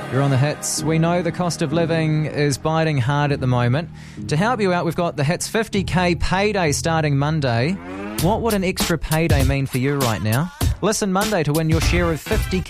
You're on the Hits. We know the cost of living is biting hard at the moment. To help you out, we've got the Hits 50k payday starting Monday. What would an extra payday mean for you right now? Listen Monday to win your share of 50k